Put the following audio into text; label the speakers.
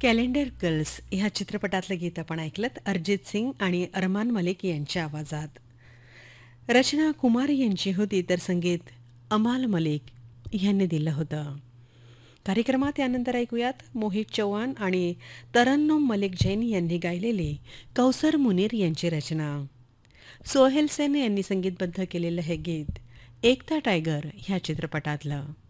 Speaker 1: Calendar girls ह्या चित्रपटातलं गीत आपण ऐकलं अरिजित सिंग आणि अरमान मलिक यांच्या आवाजात. रचना कुमार यांची होती तर संगीत अमाल मलिक यांनी दिलं होतं. कार्यक्रमात यानंतर ऐकूयात मोहित चौहान आणि तरन्नुम मलिक जैन यांनी गायलेली कौसर मुनीर यांची रचना. सोहेल सेन यांनी संगीतबद्ध केलेलं हे गीत एकता टायगर ह्या चित्रपटातलं.